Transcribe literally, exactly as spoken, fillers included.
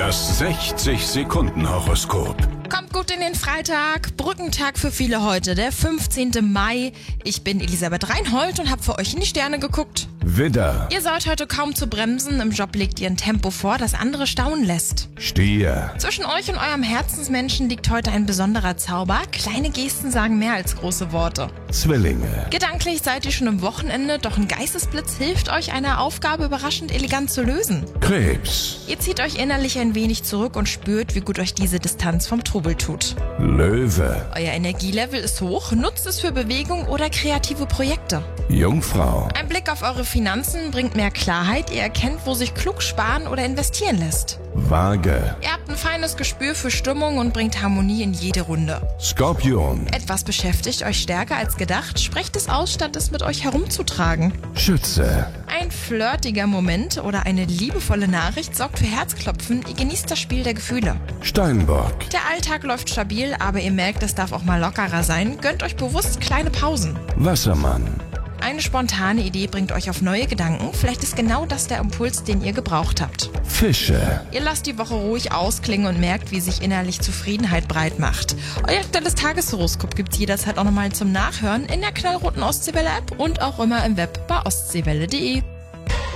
Das sechzig-Sekunden-Horoskop. Kommt gut in den Freitag. Brückentag für viele heute, der fünfzehnte Mai. Ich bin Elisabeth Reinhold und habe für euch in die Sterne geguckt. Widder, Ihr seid heute kaum zu bremsen. Im Job legt ihr ein Tempo vor, das andere staunen lässt. Stier, Zwischen euch und eurem Herzensmenschen liegt heute ein besonderer Zauber. Kleine Gesten sagen mehr als große Worte. Zwillinge, Gedanklich seid ihr schon im Wochenende, doch ein Geistesblitz hilft euch, eine Aufgabe überraschend elegant zu lösen. Krebs, Ihr zieht euch innerlich ein wenig zurück und spürt, wie gut euch diese Distanz vom Trubel tut. Löwe, Euer Energielevel ist hoch, nutzt es für Bewegung oder kreative Projekte. Jungfrau, Ein Blick auf eure Finanzen bringt mehr Klarheit, ihr erkennt, wo sich klug sparen oder investieren lässt. Waage, Ihr habt ein feines Gespür für Stimmung und bringt Harmonie in jede Runde. Skorpion, Etwas beschäftigt euch stärker als gedacht, sprecht es aus, statt es mit euch herumzutragen. Schütze, Ein flirtiger Moment oder eine liebevolle Nachricht sorgt für Herzklopfen, ihr genießt das Spiel der Gefühle. Steinbock, Der Alltag läuft stabil, aber ihr merkt, es darf auch mal lockerer sein, gönnt euch bewusst kleine Pausen. Wassermann, Eine spontane Idee bringt euch auf neue Gedanken, vielleicht ist genau das der Impuls, den ihr gebraucht habt. Fische, Ihr lasst die Woche ruhig ausklingen und merkt, wie sich innerlich Zufriedenheit breit macht. Euer aktuelles Tageshoroskop gibt's jederzeit auch nochmal zum Nachhören in der knallroten Ostseewelle-App und auch immer im Web bei ostseewelle punkt de.